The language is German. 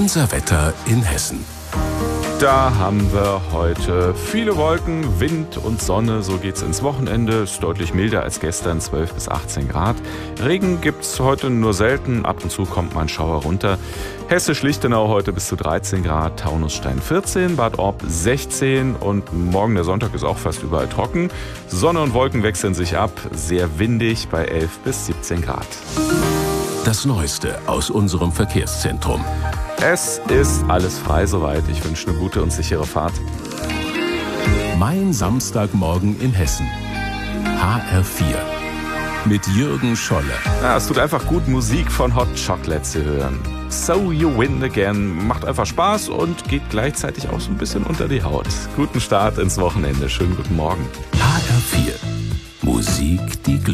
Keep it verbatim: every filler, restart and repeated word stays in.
Unser Wetter in Hessen. Da haben wir heute viele Wolken, Wind und Sonne. So geht's ins Wochenende. Ist deutlich milder als gestern, zwölf bis achtzehn Grad. Regen gibt's heute nur selten. Ab und zu kommt mal ein Schauer runter. Hessisch-Lichtenau heute bis zu dreizehn Grad, Taunusstein vierzehn, Bad Orb sechzehn und morgen der Sonntag ist auch fast überall trocken. Sonne und Wolken wechseln sich ab. Sehr windig bei elf bis siebzehn Grad. Das Neueste aus unserem Verkehrszentrum. Es ist alles frei soweit. Ich wünsche eine gute und sichere Fahrt. Mein Samstagmorgen in Hessen. H R vier. Mit Jürgen Scholle. Ja, es tut einfach gut, Musik von Hot Chocolate zu hören. So You Win Again. Macht einfach Spaß und geht gleichzeitig auch so ein bisschen unter die Haut. Guten Start ins Wochenende. Schönen guten Morgen. H R vier. Musik, die Glück